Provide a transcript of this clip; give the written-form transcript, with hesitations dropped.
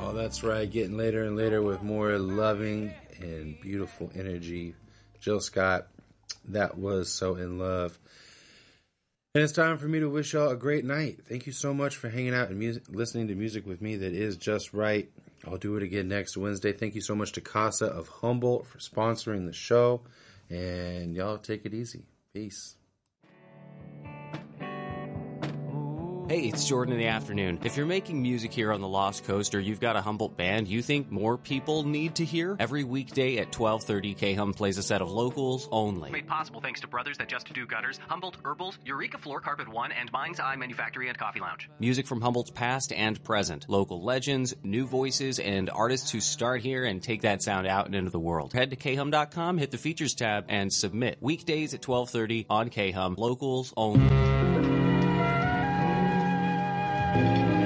Oh, that's right. Getting later and later with more loving and beautiful energy. Jill Scott, that was So In Love. And it's time for me to wish y'all a great night. Thank you so much for hanging out and listening to music with me that is just right. I'll do it again next Wednesday. Thank you so much to Casa of Humboldt for sponsoring the show. And y'all take it easy. Peace. Hey, it's Jordan in the afternoon. If you're making music here on the Lost Coast or you've got a Humboldt band you think more people need to hear, every weekday at 12:30, K-Hum plays a set of locals only. Made possible thanks to Brothers That Just Do Gutters, Humboldt Herbals, Eureka Floor Carpet One, and Mind's Eye Manufactory and Coffee Lounge. Music from Humboldt's past and present. Local legends, new voices, and artists who start here and take that sound out and into the world. Head to khum.com, hit the features tab, and submit. Weekdays at 12:30 on K-Hum. Locals only.